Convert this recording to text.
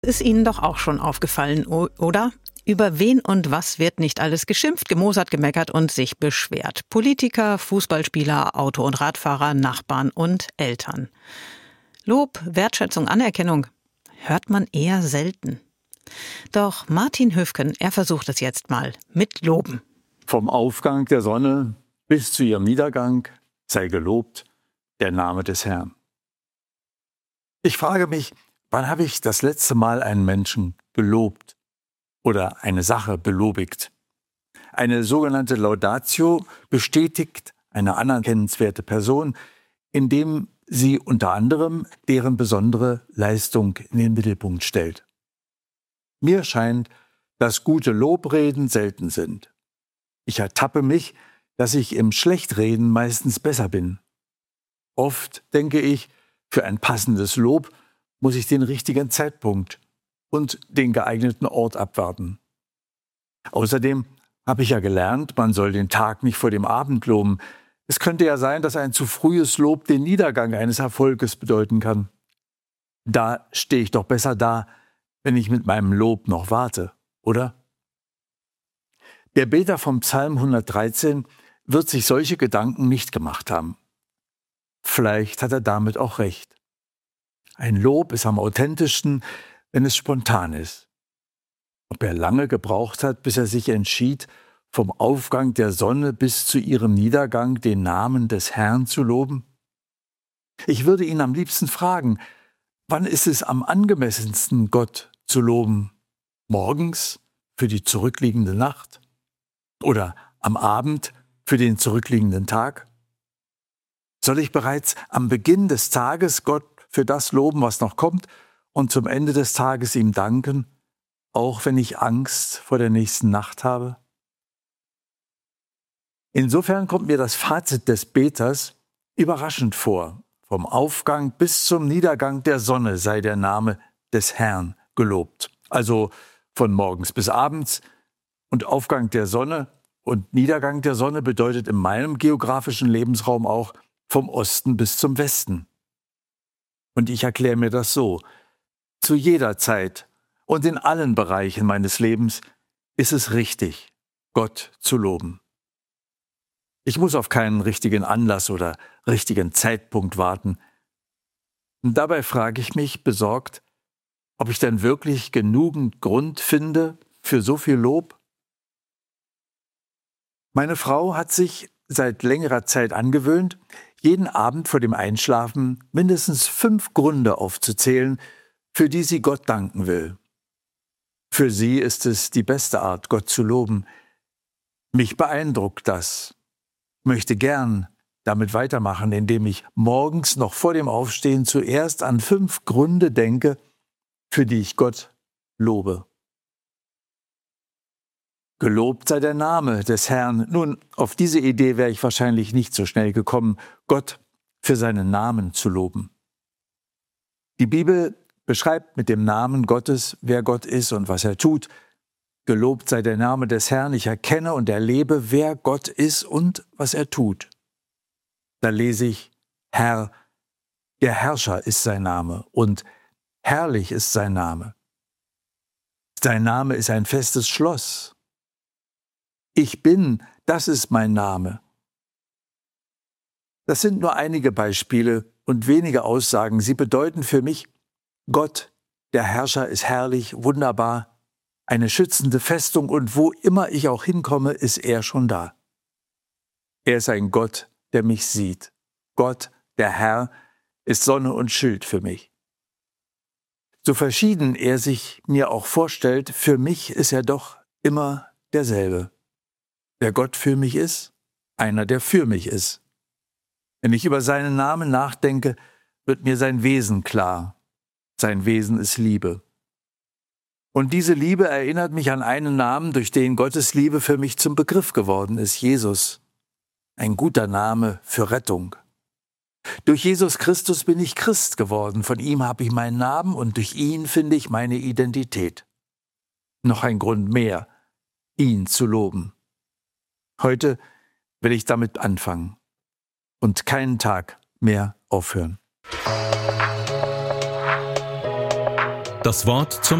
Ist Ihnen doch auch schon aufgefallen, oder? Über wen und was wird nicht alles geschimpft, gemosert, gemeckert und sich beschwert? Politiker, Fußballspieler, Auto- und Radfahrer, Nachbarn und Eltern. Lob, Wertschätzung, Anerkennung hört man eher selten. Doch Martin Höfken, er versucht es jetzt mal mit Loben. Vom Aufgang der Sonne bis zu ihrem Niedergang sei gelobt der Name des Herrn. Ich frage mich, wann habe ich das letzte Mal einen Menschen gelobt oder eine Sache belobigt? Eine sogenannte Laudatio bestätigt eine anerkennenswerte Person, indem sie unter anderem deren besondere Leistung in den Mittelpunkt stellt. Mir scheint, dass gute Lobreden selten sind. Ich ertappe mich, dass ich im Schlechtreden meistens besser bin. Oft denke ich, für ein passendes Lob muss ich den richtigen Zeitpunkt und den geeigneten Ort abwarten. Außerdem habe ich ja gelernt, man soll den Tag nicht vor dem Abend loben. Es könnte ja sein, dass ein zu frühes Lob den Niedergang eines Erfolges bedeuten kann. Da stehe ich doch besser da, wenn ich mit meinem Lob noch warte, oder? Der Beter vom Psalm 113 wird sich solche Gedanken nicht gemacht haben. Vielleicht hat er damit auch recht. Ein Lob ist am authentischsten, wenn es spontan ist. Ob er lange gebraucht hat, bis er sich entschied, vom Aufgang der Sonne bis zu ihrem Niedergang den Namen des Herrn zu loben? Ich würde ihn am liebsten fragen, wann ist es am angemessensten, Gott zu loben? Morgens für die zurückliegende Nacht? Oder am Abend für den zurückliegenden Tag? Soll ich bereits am Beginn des Tages Gott für das loben, was noch kommt, und zum Ende des Tages ihm danken, auch wenn ich Angst vor der nächsten Nacht habe? Insofern kommt mir das Fazit des Beters überraschend vor. Vom Aufgang bis zum Niedergang der Sonne sei der Name des Herrn gelobt. Also von morgens bis abends. Und Aufgang der Sonne und Niedergang der Sonne bedeutet in meinem geografischen Lebensraum auch vom Osten bis zum Westen. Und ich erkläre mir das so: Zu jeder Zeit und in allen Bereichen meines Lebens ist es richtig, Gott zu loben. Ich muss auf keinen richtigen Anlass oder richtigen Zeitpunkt warten. Und dabei frage ich mich besorgt, ob ich denn wirklich genügend Grund finde für so viel Lob? Meine Frau hat sich seit längerer Zeit angewöhnt, jeden Abend vor dem Einschlafen mindestens 5 Gründe aufzuzählen, für die sie Gott danken will. Für sie ist es die beste Art, Gott zu loben. Mich beeindruckt das. Ich möchte gern damit weitermachen, indem ich morgens noch vor dem Aufstehen zuerst an 5 Gründe denke, für die ich Gott lobe. Gelobt sei der Name des Herrn. Nun, auf diese Idee wäre ich wahrscheinlich nicht so schnell gekommen, Gott für seinen Namen zu loben. Die Bibel beschreibt mit dem Namen Gottes, wer Gott ist und was er tut. Gelobt sei der Name des Herrn. Ich erkenne und erlebe, wer Gott ist und was er tut. Da lese ich, Herr, der Herrscher ist sein Name und herrlich ist sein Name. Sein Name ist ein festes Schloss. Ich bin, das ist mein Name. Das sind nur einige Beispiele und wenige Aussagen. Sie bedeuten für mich, Gott, der Herrscher, ist herrlich, wunderbar, eine schützende Festung, und wo immer ich auch hinkomme, ist er schon da. Er ist ein Gott, der mich sieht. Gott, der Herr, ist Sonne und Schild für mich. So verschieden er sich mir auch vorstellt, für mich ist er doch immer derselbe. Der Gott für mich ist, einer, der für mich ist. Wenn ich über seinen Namen nachdenke, wird mir sein Wesen klar. Sein Wesen ist Liebe. Und diese Liebe erinnert mich an einen Namen, durch den Gottes Liebe für mich zum Begriff geworden ist: Jesus. Ein guter Name für Rettung. Durch Jesus Christus bin ich Christ geworden. Von ihm habe ich meinen Namen und durch ihn finde ich meine Identität. Noch ein Grund mehr, ihn zu loben. Heute will ich damit anfangen und keinen Tag mehr aufhören. das Wort zum